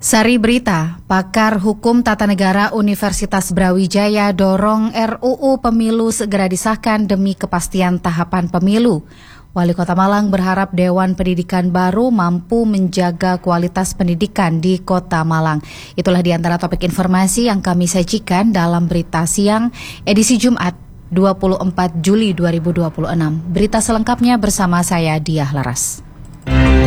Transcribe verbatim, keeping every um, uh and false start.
Sari Berita, pakar hukum tata negara Universitas Brawijaya dorong R U U Pemilu segera disahkan demi kepastian tahapan pemilu. Wali Kota Malang berharap Dewan Pendidikan baru mampu menjaga kualitas pendidikan di Kota Malang. Itulah di antara topik informasi yang kami sajikan dalam Berita Siang edisi Jumat dua puluh empat Juli dua ribu dua puluh enam. Berita selengkapnya bersama saya Diah Laras.